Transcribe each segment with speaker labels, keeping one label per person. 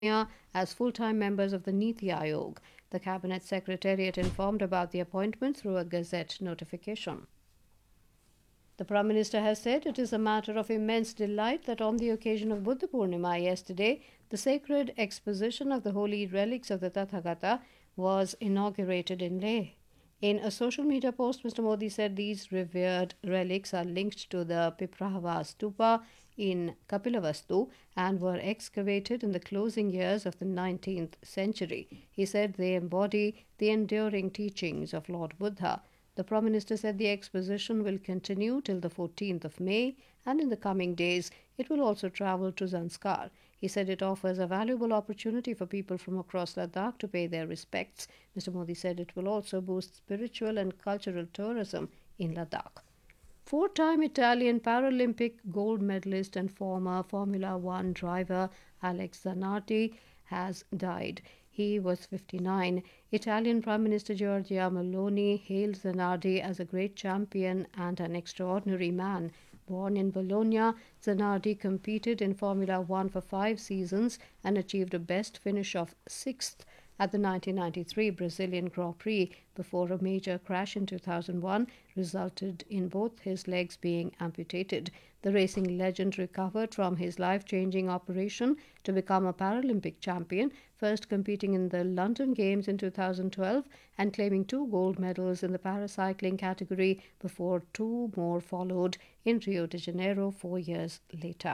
Speaker 1: as full-time members of the Niti Aayog. The Cabinet Secretariat informed about the appointment through a Gazette notification. The Prime Minister has said it is a matter of immense delight that on the occasion of Buddha Purnima yesterday, the sacred exposition of the holy relics of the Tathagata was inaugurated in Leh. In a social media post, Mr. Modi said these revered relics are linked to the Piprahava Stupa in Kapilavastu and were excavated in the closing years of the 19th century. He said they embody the enduring teachings of Lord Buddha. The Prime Minister said the exposition will continue till the 14th of May, and in the coming days it will also travel to Zanskar. He said it offers a valuable opportunity for people from across Ladakh to pay their respects. Mr. Modi said it will also boost spiritual and cultural tourism in Ladakh. Four-time Italian Paralympic gold medalist and former Formula One driver Alex Zanardi has died. He was 59. Italian Prime Minister Giorgia Meloni hailed Zanardi as a great champion and an extraordinary man. Born in Bologna, Zanardi competed in Formula One for 5 seasons and achieved a best finish of 6th at the 1993 Brazilian Grand Prix before a major crash in 2001 resulted in both his legs being amputated. The racing legend recovered from his life-changing operation to become a Paralympic champion, first competing in the London Games in 2012 and claiming 2 gold medals in the paracycling category before 2 more followed in Rio de Janeiro 4 years later.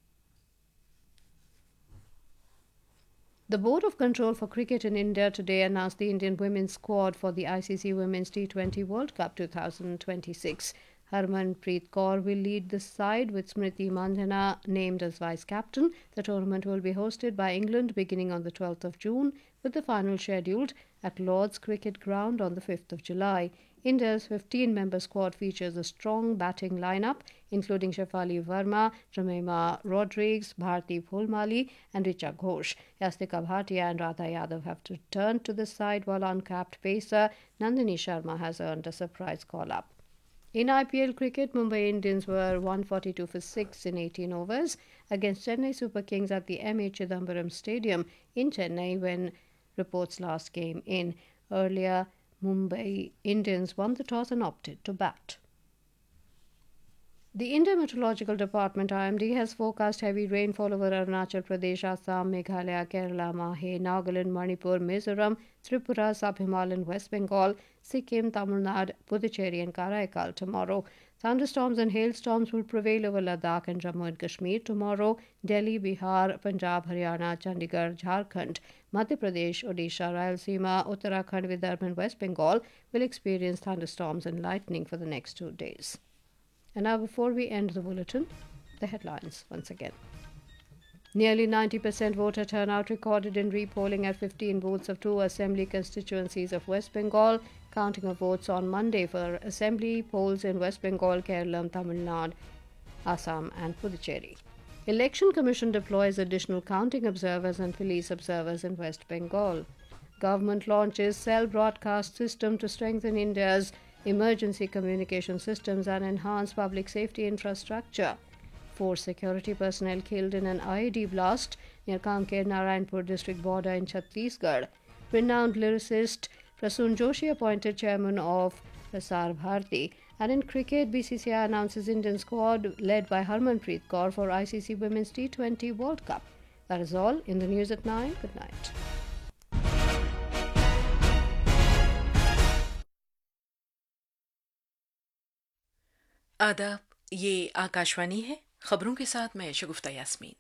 Speaker 1: The Board of Control for Cricket in India today announced the Indian women's squad for the ICC Women's T20 World Cup 2026. Harmanpreet Kaur will lead the side with Smriti Mandhana named as vice-captain. The tournament will be hosted by England beginning on the 12th of June, with the final scheduled at Lord's Cricket Ground on the 5th of July. India's 15-member squad features a strong batting lineup, including Shefali Verma, Jemimah Rodrigues, Bharti Phulmali and Richa Ghosh. Yastika Bhatia and Radha Yadav have returned to the side, while uncapped pacer Nandini Sharma has earned a surprise call-up. In IPL cricket, Mumbai Indians were 142 for 6 in 18 overs against Chennai Super Kings at the M.A. Chidambaram Stadium in Chennai when reports last came in. Earlier, Mumbai Indians won the toss and opted to bat. The India Meteorological Department IMD has forecast heavy rainfall over Arunachal Pradesh, Assam, Meghalaya, Kerala, Mahe, Nagaland, Manipur, Mizoram, Tripura, Sub-Himalayan, West Bengal, Sikkim, Tamil Nadu, Puducherry and Karaikal tomorrow. Thunderstorms and hailstorms will prevail over Ladakh and Jammu and Kashmir tomorrow. Delhi, Bihar, Punjab, Haryana, Chandigarh, Jharkhand, Madhya Pradesh, Odisha, Rayalaseema, Uttarakhand, Vidarbha and West Bengal will experience thunderstorms and lightning for the next 2 days. And now, before we end the bulletin, the headlines once again. Nearly 90% voter turnout recorded in repolling at 15 booths of 2 assembly constituencies of West Bengal. Counting of votes on Monday for assembly polls in West Bengal, Kerala, Tamil Nadu, Assam and Puducherry. Election Commission deploys additional counting observers and police observers in West Bengal. Government launches cell broadcast system to strengthen India's emergency communication systems and enhance public safety infrastructure. 4 security personnel killed in an IED blast near Kanker Narayanpur district border in Chhattisgarh. Renowned lyricist Prasoon Joshi appointed chairman of Prasar Bharati. And in cricket, BCCI announces Indian squad led by Harmanpreet Kaur for ICC Women's T20 World Cup. That is all in the news at 9. Good night.
Speaker 2: आदाब, ये आकाशवाणी है। खबरों के साथ मैं शगुफ्ता यास्मीन।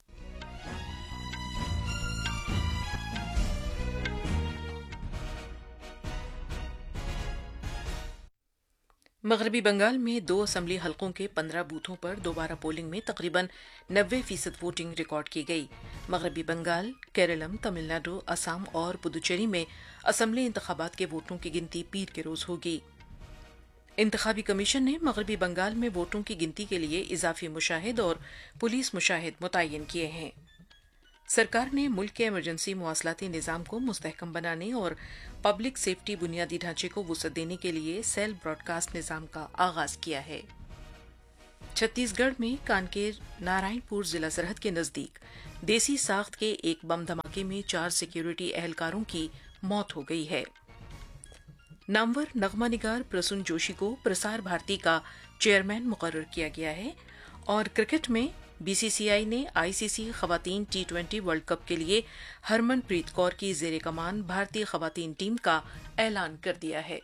Speaker 2: मगरबी बंगाल में 2 assembly हलकों के 15 बूथों पर दोबारा पोलिंग में तकरीबन 90% वोटिंग रिकॉर्ड की गई। मगरबी बंगाल, केरलम, तमिलनाडु, असम और पुदुचेरी में असम्बली इंतखाबात के वोटों की गिनती पीर के रोज होगी। इंतखाबी कमीशन ने मगरबी बंगाल में वोटों की गिनती के लिए इजाफी मुशाहिद और पुलिस मुशाहिद मुतय्यन किए हैं। सरकार ने मुल्क के इमरजेंसी मुवासलाती निज़ाम को मुस्तहकम बनाने और पब्लिक सेफ्टी बुनियादी ढांचे को वुसअत देने के लिए सेल ब्रॉडकास्ट निज़ाम का आगाज किया है। छत्तीसगढ़ में कानकेर नारायणपुर जिला सरहद के नजदीक देसी साख्त के एक बम धमाके में 4 सिक्योरिटी एहलकारों की मौत हो गई है। नामवर नगमा निगार प्रसून जोशी को प्रसार भारती का चेयरमैन मुकर्रर किया गया है। और क्रिकेट में बीसीसीआई ने आईसीसी खवातीन T20 वर्ल्ड कप के लिए हरमनप्रीत कौर की जेर कमान भारतीय खवातीन टीम का ऐलान कर दिया है।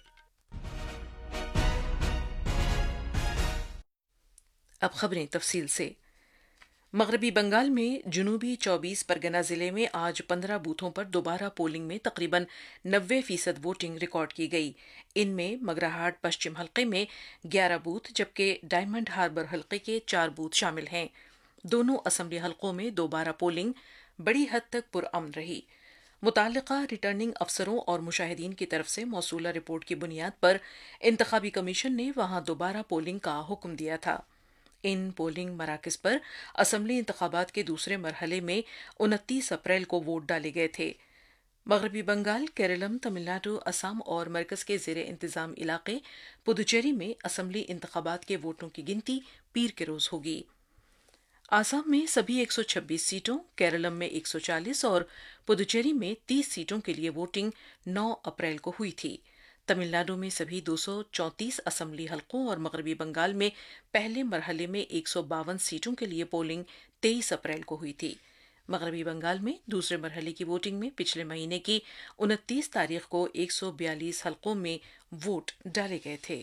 Speaker 2: अब खबरें तफसील से। मगरबी बंगाल में जुनूबी 24 परगना जिले में आज 15 बूथों पर दोबारा पोलिंग में तकरीबन 90% वोटिंग रिकॉर्ड की गई। इनमें मगराहाट पश्चिम हलके में 11 बूथ जबकि डायमंड हार्बर हलके के 4 बूथ शामिल हैं। दोनों असेंबली हलकों में दोबारा पोलिंग बड़ी हद तक पुरअमन रही। मुताल्लिका रिटर्निंग अफसरों और मुशाहिदीन की तरफ से मौसूला रिपोर्ट की बुनियाद पर इंतखाबी कमीशन ने वहां दोबारा पोलिंग का हुक्म दिया था। इन पोलिंग मराकज पर असेंबली इंतखाबात के दूसरे मरहले में 29 अप्रैल को वोट डाले गए थे। मगरबी बंगाल, केरलम, तमिलनाडु, असम और मरकज के जेर इंतजाम इलाके पुदुचेरी में असेंबली इंतखाबात के वोटों की गिनती पीर के रोज होगी। आसाम में सभी 126 सीटों, केरलम में 140 और पुदुचेरी में 30 सीटों के लिए वोटिंग 9 अप्रैल को हुई थी। तमिलनाडु में सभी 234 असेंबली हलकों और मगरबी बंगाल में पहले मरहले में 152 सीटों के लिए पोलिंग 23 अप्रैल को हुई थी। मगरबी बंगाल में दूसरे मरहले की वोटिंग में पिछले महीने की 29 तारीख को 142 हलकों में वोट डाले गए थे।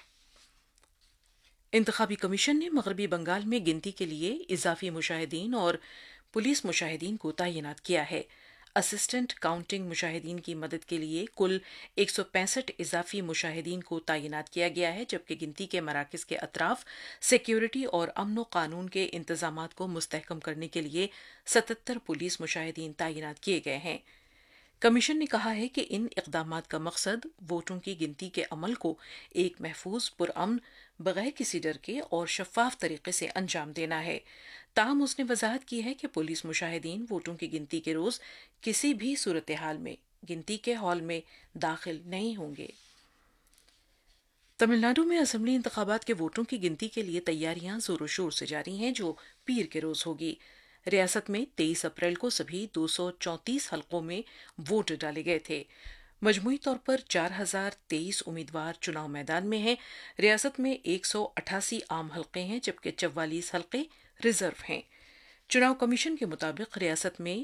Speaker 2: इंतखाबी कमीशन ने मगरबी बंगाल में गिनती के लिए इजाफी मुशाहिदीन और पुलिस मुशाहिदीन को तैनात किया है। असिस्टेंट काउंटिंग मुशाहिदीन की मदद के लिए कुल 165 इजाफी मुशाहिदीन को तैनात किया गया है, जबकि गिनती के मराकज के अतराफ सिक्योरिटी और अमन कानून के इंतजामात को मुस्तहकम करने के लिए 77 पुलिस मुशाहिदीन तैनात किए गए हैं। कमीशन ने कहा है कि इन इकदामात का मकसद वोटों की गिनती के अमल को एक महफूज, पुरअमन, बगैर किसी डर के और शफाफ तरीके से अंजाम देना है। ताहम उसने वजाहत की है कि पुलिस मुशाहिदीन वोटों की गिनती के रोज किसी भी सूरत हाल में गिनती के हॉल में दाखिल नहीं होंगे। तमिलनाडु में असेंबली इंतखाबात के वोटों की गिनती के लिए तैयारियां जोरों शोर से जारी हैं, जो पीर के रोज होगी। रियासत में 23 अप्रैल को सभी 234 हलकों में वोट डाले गए थे। मजमूई तौर पर 4023 उम्मीदवार चुनाव मैदान में हैं। रियासत में 188 आम हलके हैं, जबकि 44 हलके रिजर्व हैं। चुनाव कमीशन के मुताबिक रियासत में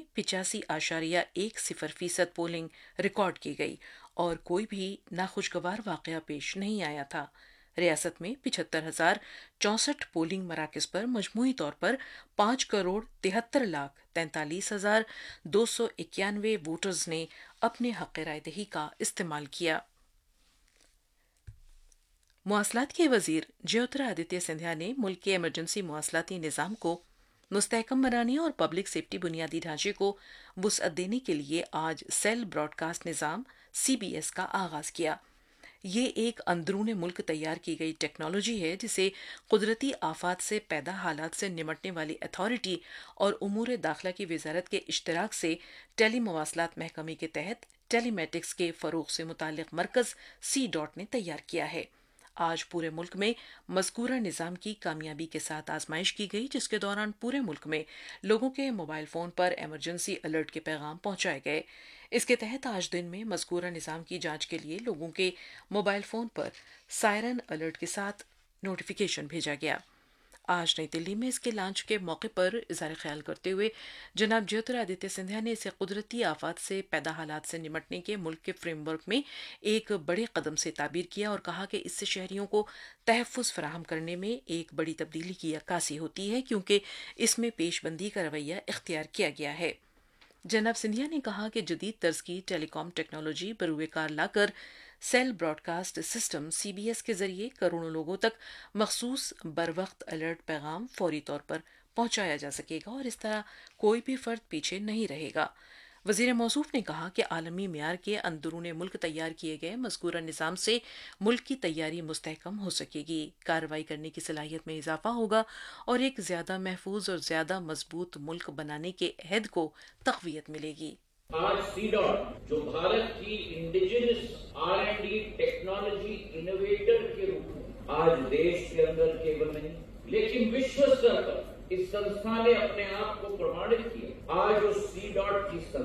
Speaker 2: 85.10% पोलिंग रिकॉर्ड की गई और कोई भी नाखुशगवार वाकया पेश नहीं आया था। रियासत में 75,064 पोलिंग मराकज पर मजमूई तौर पर 5,73,43,291 वोटर्स ने अपने हक़ रायदही का इस्तेमाल किया। मुआसलात के वजीर ज्योतिरादित्य सिंधिया ने मुल्क के इमरजेंसी मुआसलाती निज़ाम को मुस्तहकम बनाने और पब्लिक सेफ्टी बुनियादी ढांचे को वुसअत देने के लिए आज सेल ब्रॉडकास्ट निज़ाम CBS का आगाज किया। ये एक अंदरूने मुल्क तैयार की गई टेक्नोलॉजी है जिसे कुदरती आफात से पैदा हालात से निमटने वाली अथॉरिटी और उमूर दाखिला की वजारत के इश्तराक से टेली मवासलात महकमे के तहत टेलीमेटिक्स के फरोग से मुताल्लिक मरकज C. ने तैयार किया है। आज पूरे मुल्क में मज़कूरा निज़ाम की कामयाबी के साथ आजमाइश की गई, जिसके दौरान पूरे मुल्क में लोगों के मोबाइल फ़ोन पर इमरजेंसी अलर्ट के पैगाम पहुंचाए गए। इसके तहत आज दिन में मज़कूरा निज़ाम की जांच के लिए लोगों के मोबाइल फ़ोन पर सायरन अलर्ट के साथ नोटिफिकेशन भेजा गया। आज नई दिल्ली में इसके लॉन्च के मौके पर इज़हार ख्याल करते हुए जनाब ज्योतिरादित्य सिंधिया ने इसे कुदरती आफात से पैदा हालात से निमटने के मुल्क के फ्रेमवर्क में एक बड़े कदम से ताबीर किया और कहा कि इससे शहरियों को तहफ़्फ़ुज़ फराहम करने में एक बड़ी तब्दीली की अक्कासी होती है, क्योंकि इसमें पेशबंदी का रवैया इख्तियार किया गया है। जनाब सिंधिया ने कहा कि जदीद तर्ज की टेलीकॉम टेक्नोलॉजी बरूए कार लाकर सेल ब्रॉडकास्ट सिस्टम CBS के जरिए करोड़ों लोगों तक मखसूस बरवक्त अलर्ट पैगाम फौरी तौर पर पहुंचाया जा सकेगा और इस तरह कोई भी फर्द पीछे नहीं रहेगा। वजीर मौसूफ ने कहा कि आलमी मियार के अंदरूने मुल्क तैयार किए गए मज़कूरा निज़ाम से मुल्क की तैयारी मुस्तहकम हो सकेगी, कार्रवाई करने की सलाहियत में इजाफा होगा और एक ज़्यादा महफूज और ज़्यादा मजबूत मुल्क बनाने के अहद को तक़वियत मिलेगी।
Speaker 3: आज C. जो भारत की इंडिजिनस R&D टेक्नोलॉजी इनोवेटर के रूप में आज देश के अंदर केवल नहीं لیکن विश्व स्तर पर इस संस्था ने अपने आप को प्रमाणित किया। आज उस सी डॉट की